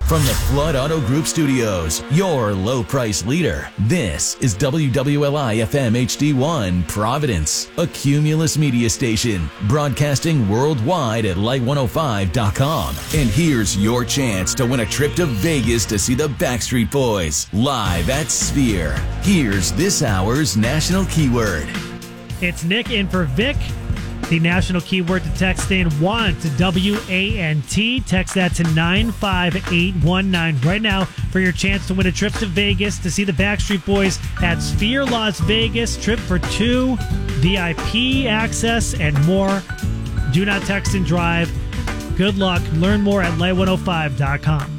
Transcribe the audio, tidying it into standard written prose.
From the Flood Auto Group Studios, your low price leader, this is WWLI FM HD1 Providence, a Cumulus media station, broadcasting worldwide at light105.com. And here's your chance to win a trip to Vegas to see the Backstreet Boys live at Sphere. Here's this hour's national keyword. It's Nick in for Vic. The national keyword to text in WANT, W-A-N-T. Text that to 95819 right now for your chance to win a trip to Vegas to see the Backstreet Boys at Sphere Las Vegas. Trip for two, VIP access, and more. Do not text and drive. Good luck. Learn more at light105.com.